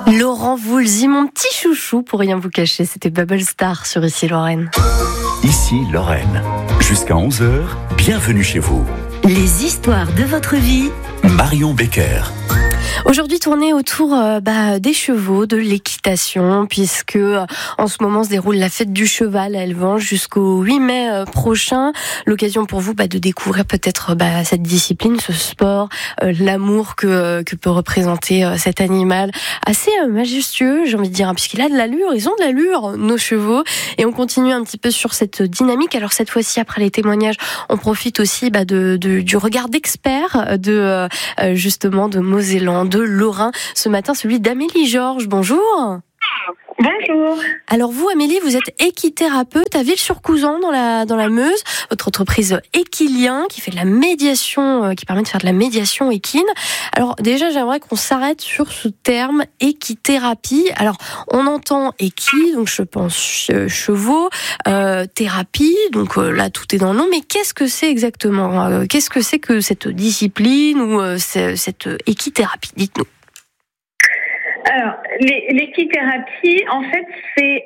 Laurent Voulzy, mon petit chouchou, pour rien vous cacher, c'était Bubble Star sur Ici Lorraine. Ici Lorraine, jusqu'à 11h, bienvenue chez vous. Les histoires de votre vie. Marion Becker. Aujourd'hui, tournée autour des chevaux, de l'équitation, puisque en ce moment se déroule la fête du cheval à Elvange jusqu'au 8 mai prochain. L'occasion pour vous de découvrir peut-être cette discipline, ce sport, l'amour que peut représenter cet animal assez majestueux, j'ai envie de dire, puisqu'il a de l'allure, ils ont de l'allure, nos chevaux. Et on continue un petit peu sur cette dynamique. Alors cette fois-ci, après les témoignages, on profite aussi du regard d'experts justement de Mosellan, de Lorrain. Ce matin, celui d'Amélie Georges. Bonjour. Bonjour. Alors vous, Amélie, vous êtes équithérapeute à Villers-sur-Couzan dans la Meuse. Votre entreprise Équilien qui fait de la médiation, qui permet de faire de la médiation équine. Alors déjà, j'aimerais qu'on s'arrête sur ce terme équithérapie. Alors on entend équi, donc je pense chevaux, thérapie, donc là tout est dans le nom. Mais qu'est-ce que c'est exactement ? Qu'est-ce que c'est que cette discipline ou cette équithérapie ? Dites-nous. Alors, l'équithérapie, en fait, c'est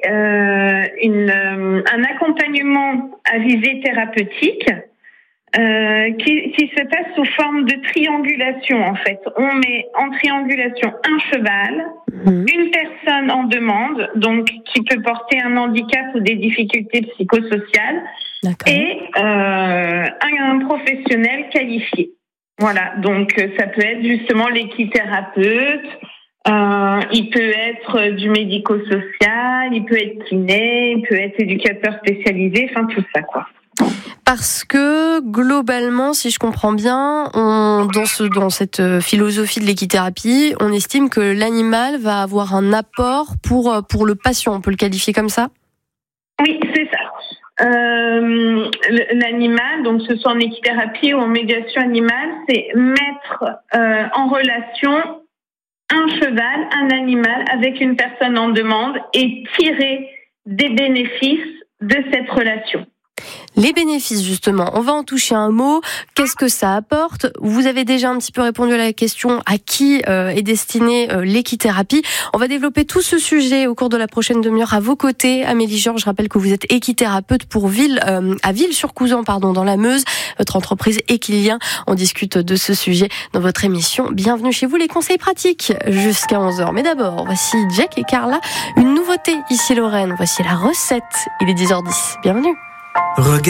un accompagnement à visée thérapeutique qui se passe sous forme de triangulation, en fait. On met en triangulation un cheval, une personne en demande, donc qui peut porter un handicap ou des difficultés psychosociales, et un professionnel qualifié. Voilà, donc ça peut être justement l'équithérapeute. Il peut être du médico-social, il peut être kiné, il peut être éducateur spécialisé, enfin tout ça quoi. Parce que globalement, si je comprends bien, dans cette philosophie de l'équithérapie, on estime que l'animal va avoir un apport pour le patient. On peut le qualifier comme ça ? Oui, c'est ça. L'animal, donc ce soit en équithérapie ou en médiation animale, c'est mettre en relation un cheval, un animal avec une personne en demande et tirer des bénéfices de cette relation. Les bénéfices, justement, on va en toucher un mot. Qu'est-ce que ça apporte ? Vous avez déjà un petit peu répondu à la question à qui est destinée l'équithérapie. On va développer tout ce sujet au cours de la prochaine demi-heure à vos côtés. Amélie Georges, je rappelle que vous êtes équithérapeute pour à Villers-sur-Couzan, dans la Meuse. Votre entreprise Équilien. On discute de ce sujet dans votre émission. Bienvenue chez vous, les conseils pratiques jusqu'à 11h. Mais d'abord, voici Jack et Carla. Une nouveauté ici Lorraine. Voici la recette. Il est 10h10. Bienvenue.